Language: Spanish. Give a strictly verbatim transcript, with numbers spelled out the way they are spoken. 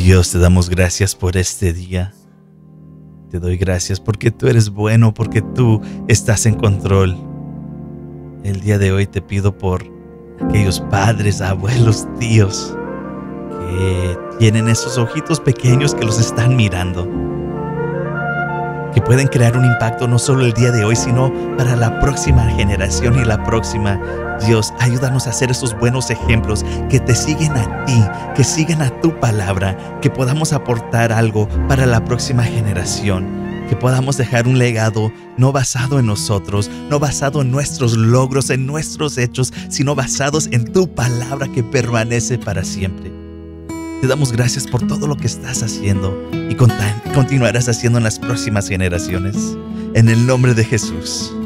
Dios, te damos gracias por este día. Te doy gracias porque tú eres bueno, porque tú estás en control. El día de hoy te pido por aquellos padres, abuelos, tíos que tienen esos ojitos pequeños que los están mirando, que pueden crear un impacto no solo el día de hoy, sino para la próxima generación y la próxima. Dios, ayúdanos a hacer esos buenos ejemplos que te siguen a ti, que sigan a tu palabra, que podamos aportar algo para la próxima generación, que podamos dejar un legado no basado en nosotros, no basado en nuestros logros, en nuestros hechos, sino basados en tu palabra que permanece para siempre. Te damos gracias por todo lo que estás haciendo y continuarás haciendo en las próximas generaciones. En el nombre de Jesús.